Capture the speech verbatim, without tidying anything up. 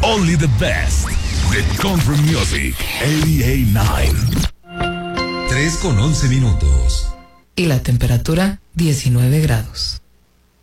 Only the best. The Country Music ochenta y nueve. tres con once minutos. Y la temperatura diecinueve grados.